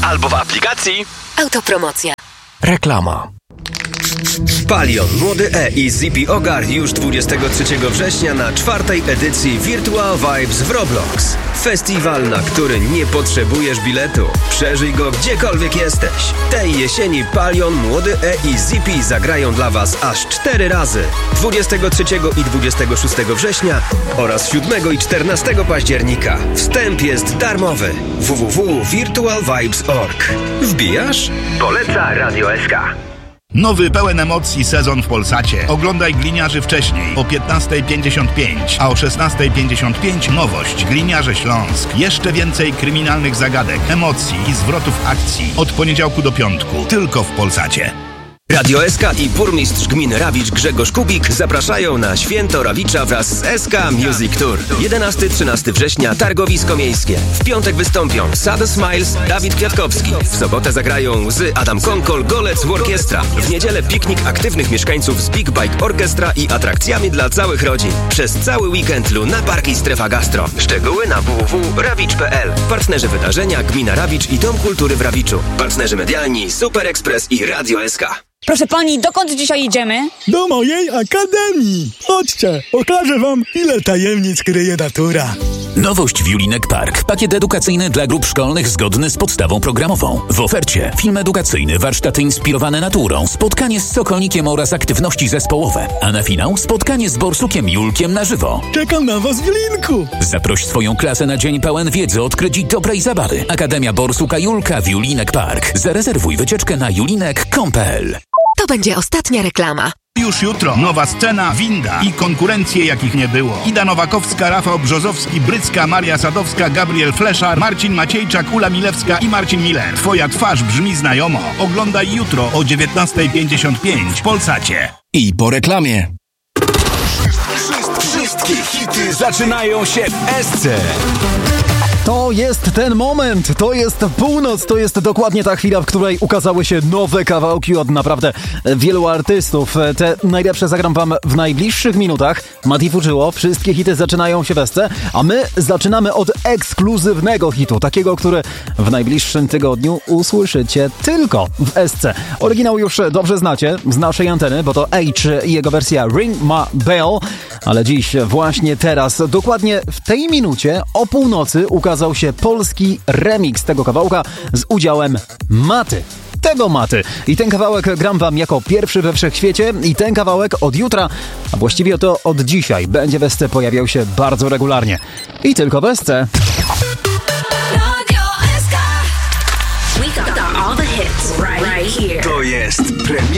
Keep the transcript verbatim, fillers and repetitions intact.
albo w aplikacji Autopromocja. Reklama. Palion, Młody E i Zippy Ogar już dwudziestego trzeciego września na czwartej edycji Virtual Vibes w Roblox. Festiwal, na który nie potrzebujesz biletu. Przeżyj go gdziekolwiek jesteś. Tej jesieni Palion, Młody E i Zippy zagrają dla Was aż cztery razy. dwudziestego trzeciego i dwudziestego szóstego września oraz siódmego i czternastego października. Wstęp jest darmowy. w w w kropka virtual vibes kropka org. Wbijasz? Poleca Radio S K. Nowy, pełen emocji sezon w Polsacie. Oglądaj Gliniarzy wcześniej, o piętnasta pięćdziesiąt pięć, a o szesnasta pięćdziesiąt pięć nowość. Gliniarze Śląsk. Jeszcze więcej kryminalnych zagadek, emocji i zwrotów akcji. Od poniedziałku do piątku. Tylko w Polsacie. Radio S K i burmistrz gminy Rawicz Grzegorz Kubik zapraszają na Święto Rawicza wraz z S K Music Tour. jedenastego trzynastego września Targowisko Miejskie. W piątek wystąpią Sada Smiles, Dawid Kwiatkowski. W sobotę zagrają Łzy, Adam Konkol, Golec Orkiestra. W niedzielę piknik aktywnych mieszkańców z Big Bike Orkiestra i atrakcjami dla całych rodzin. Przez cały weekend Luna Park i Strefa Gastro. Szczegóły na w w w kropka rawicz kropka p l. Partnerzy wydarzenia Gmina Rawicz i Dom Kultury w Rawiczu. Partnerzy medialni Super Express i Radio S K. Proszę pani, dokąd dzisiaj idziemy? Do mojej akademii. Chodźcie, okażę wam, ile tajemnic kryje natura. Nowość w Julinek Park. Pakiet edukacyjny dla grup szkolnych zgodny z podstawą programową. W ofercie film edukacyjny, warsztaty inspirowane naturą, spotkanie z Sokolnikiem oraz aktywności zespołowe. A na finał spotkanie z Borsukiem Julkiem na żywo. Czekam na was w Julinku. Zaproś swoją klasę na dzień pełen wiedzy, odkryć dobrej zabawy. Akademia Borsuka Julka w Julinek Park. Zarezerwuj wycieczkę na julinek kropka com kropka p l. To będzie ostatnia reklama. Już jutro nowa scena, winda i konkurencje jakich nie było. Ida Nowakowska, Rafał Brzozowski, Brycka, Maria Sadowska, Gabriel Fleszar, Marcin Maciejczak, Ula Milewska i Marcin Miller. Twoja twarz brzmi znajomo. Oglądaj jutro o dziewiętnasta pięćdziesiąt pięć w Polsacie. I po reklamie. Wszystkie hity zaczynają się w S C. To jest ten moment, to jest północ, to jest dokładnie ta chwila, w której ukazały się nowe kawałki od naprawdę wielu artystów. Te najlepsze zagram wam w najbliższych minutach. Mati Fuczyło, wszystkie hity zaczynają się w S C, a my zaczynamy od ekskluzywnego hitu, takiego, który w najbliższym tygodniu usłyszycie tylko w S C. Oryginał już dobrze znacie z naszej anteny, bo to H i jego wersja Ring My Bell, ale dziś, właśnie teraz, dokładnie w tej minucie o północy ukazał się polski remix tego kawałka z udziałem Maty. Tego Maty. I ten kawałek gram wam jako pierwszy we wszechświecie i ten kawałek od jutra, a właściwie to od dzisiaj, będzie w S C pojawiał się bardzo regularnie. I tylko w S C. We got all the hits right, right here. To jest premier.